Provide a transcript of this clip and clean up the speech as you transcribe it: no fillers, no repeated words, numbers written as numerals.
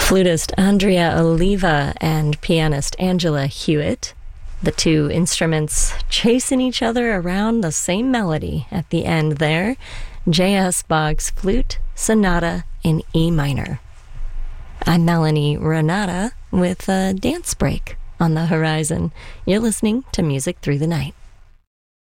Flutist Andrea Oliva and pianist Angela Hewitt. The two instruments chasing each other around the same melody at the end there. J.S. Bach's Flute Sonata in E minor. I'm Melanie Renata with a dance break on the horizon. You're listening to Music Through the Night.